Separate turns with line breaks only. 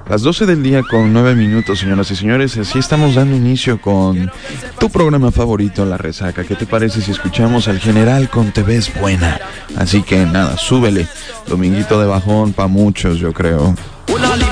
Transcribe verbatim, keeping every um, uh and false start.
Las doce del día con nueve minutos, señoras y señores. Así estamos dando inicio con tu programa favorito, La Resaca. ¿Qué te parece si escuchamos al general con Te Ves Buena? Así que nada, súbele. Dominguito de bajón para muchos, yo creo.